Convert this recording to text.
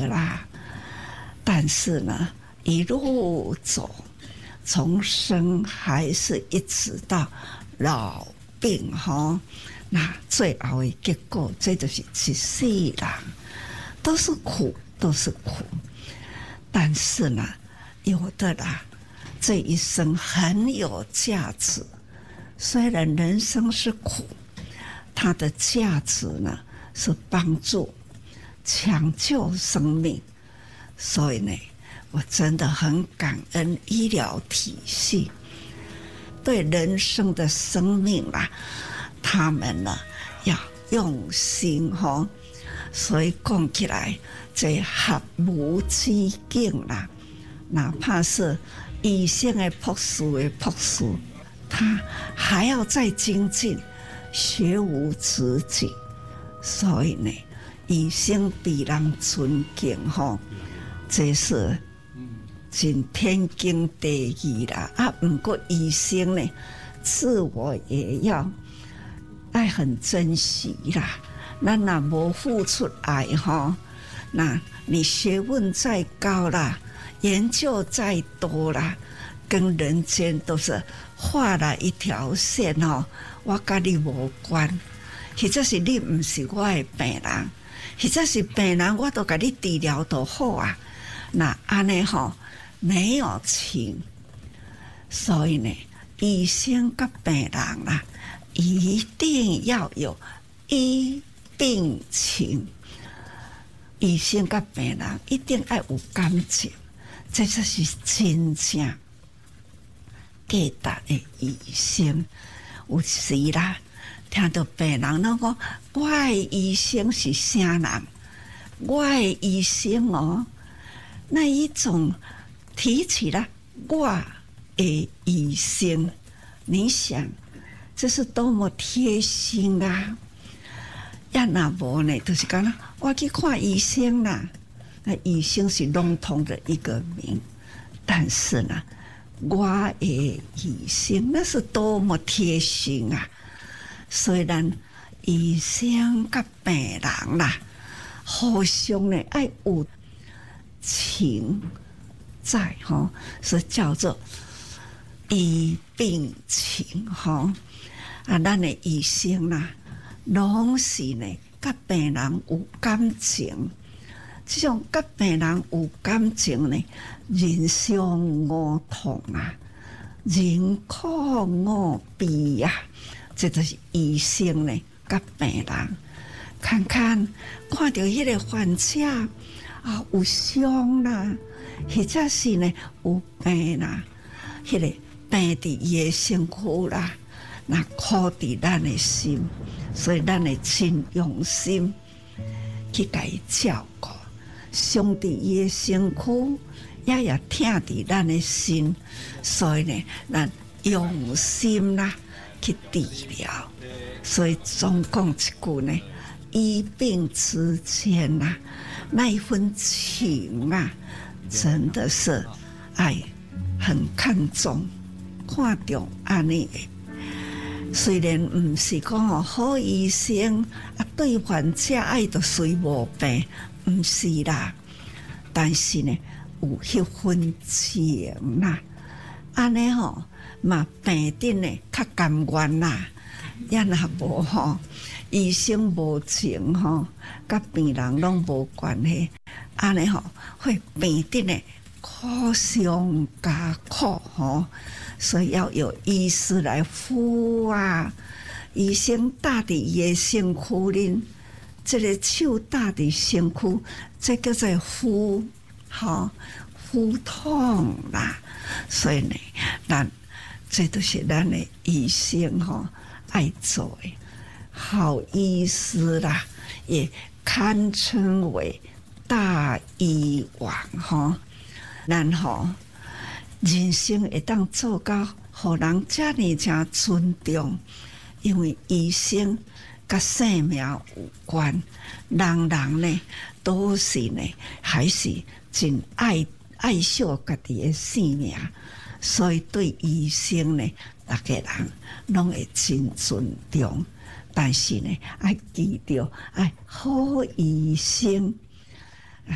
啦。但是呢，一路走，从生还是一直到老病哈，那最后的结果，这就是一世人都是苦，都是苦。但是呢，有的啦，这一生很有价值。虽然人生是苦，它的价值呢是帮助、抢救生命。所以呢，我真的很感恩医疗体系对人生的生命啦，他们呢要用心哈。所以讲起来，这学无止境啦，哪怕是医生的博士的博士，他还要再精进，学无止境。所以呢，医生被人尊敬哈。这是真天经地义啦啊！不过医生呢，自我也要爱很珍惜啦。咱若无付出爱哈，那你学问再高啦，研究再多啦，跟人间都是画了一条线哦。我跟你无关，或者是你不是我的病人，或者是病人我都给你治疗就好啊。那安尼吼没有情，所以呢，医生跟病人啦，一定要有医病情。医生跟病人一定要有感情，这就是真正价值的医生。有时啦，听到病人拢讲，我的医生是啥人？我的医生哦。那一种提起了我的医生，你想这是多么贴心啊！要那无呢，就是讲我去看医生啦。那医生是笼统的一个名，但是呢，我的医生那是多么贴心啊！虽然医生跟病人啦，互相呢爱有情在哈，是叫做医病情哈。啊，咱的医生啦，拢是呢，甲病人有感情。这种甲病人有感情呢，人伤我痛啊，人苦我悲啊，这就是医生呢，甲病人。看看到迄个患者。啊，有伤啦，或者是呢有病啦，迄个病伫伊的身躯啦，那苦伫咱的心，所以咱会真用心去甲伊照顾，伤伫伊的身躯，也疼伫咱的心，所以呢，咱用心啦去治疗。所以总讲一句呢，医病之间呐。那一份情啊，真的是爱很看重，看重安尼的。虽然不是讲好医生啊，对患者爱就随无病，不是啦。但是呢，有迄份情啦，安尼吼嘛病症呢较甘愿啦。也若无吼，医生无情吼，甲病人拢无关系，安尼吼会病得呢苦上加苦吼，所以要有医师来敷啊，医生搭伫伊的身躯里，这个手搭伫身躯，这叫做敷，吼敷痛啦。所以呢，咱这都是咱的医生吼。爱做的好医师啦，也堪称为大医王哈。然后人生会当做到，互人这么正尊重，因为医生跟生命有关，人人呢都是呢，还是真爱惜家己的性命，所以对医生呢。大家人拢会真尊重，但是呢，爱记住，好医生